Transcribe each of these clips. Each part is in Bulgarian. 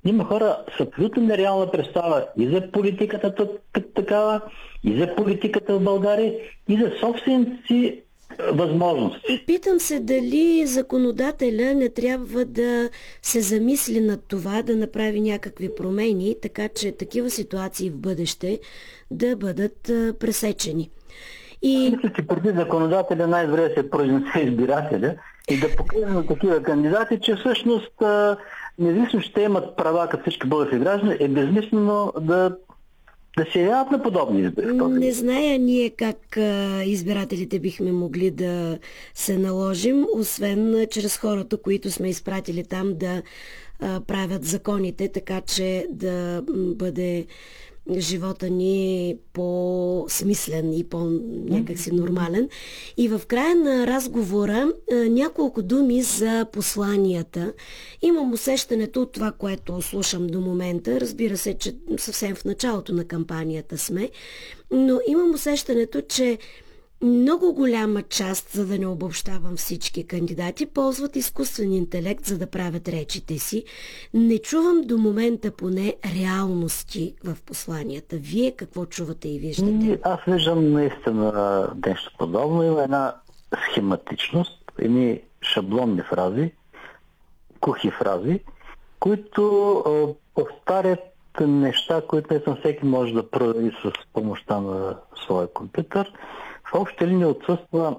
Има хора с абсолютно нереална представа и за политиката такава, и за политиката в България, и за собствените си възможности. Питам се дали законодателя не трябва да се замисли над това, да направи някакви промени, така че такива ситуации в бъдеще да бъдат пресечени. Мисля, че преди законодателя най-добре да се произнесе избирателя и да покаже на такива кандидати, че всъщност, независимо, че те имат права като всички български граждани, е безмислено да се явяват на подобни избори. Не зная ние как избирателите бихме могли да се наложим, освен чрез хората, които сме изпратили там да правят законите, така че да бъде живота ни по-смислен и по-някакси нормален. И в края на разговора няколко думи за посланията. Имам усещането от това, което слушам до момента. Разбира се, че съвсем в началото на кампанията сме, но имам усещането, че много голяма част, за да не обобщавам всички кандидати, ползват изкуствен интелект, за да правят речите си. Не чувам до момента поне реалности в посланията. Вие какво чувате и виждате? Аз виждам наистина нещо подобно. Има една схематичност, едни шаблонни фрази, кухи фрази, които повтарят неща, които не всеки може да провери с помощта на своя компютър. В обща линия отсъства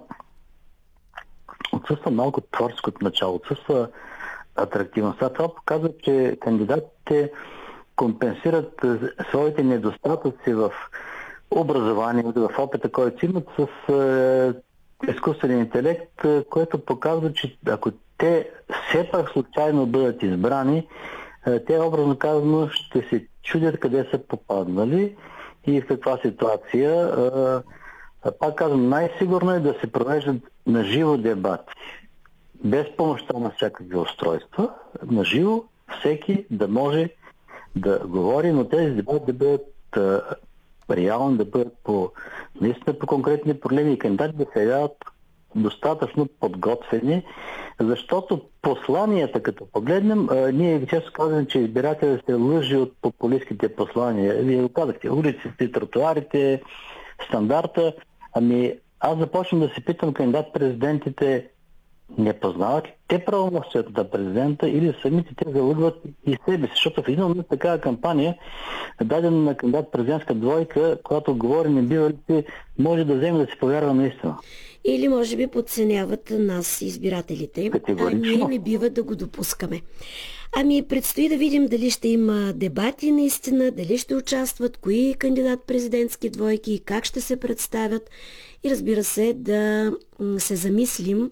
малко творческото начало, отсъства атрактивността. Това показва, че кандидатите компенсират своите недостатъци в образованието, в опита, който имат с изкуствен интелект, което показва, че ако те все пак случайно бъдат избрани, те образно казано ще се чудят къде са попаднали и в каква ситуация. Пак казвам, най-сигурно е да се провеждат на живо дебати, без помощта на всякакви устройства, на живо всеки да може да говори, но тези дебати да бъдат реални, да бъдат наистина по конкретни проблеми и кандидати да се явяват достатъчно подготвени, защото посланията, като погледнем, ние често казваме, че избирателят се лъжи от популистските послания. Вие го казахте, улиците, тротуарите, стандарта. Аз започвам да се питам кандидат-президентите, не познават ли те правомощията на президента или самите те залъгват и себе си, защото в един момент такава кампания, дадена на кандидат-президентска двойка, когато говори не бива ли, може да вземе да се повярва наистина. Или може би подценяват нас, избирателите, а ние не бива да го допускаме. Предстои да видим дали ще има дебати наистина, дали ще участват, кои кандидат-президентски двойки и как ще се представят. И разбира се, да се замислим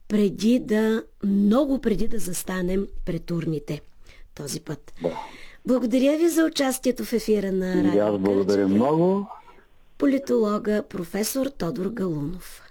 много преди да застанем пред урните този път. Да. Благодаря ви за участието в ефира на Радио Аз благодаря много. Политолога професор Тодор Галунов.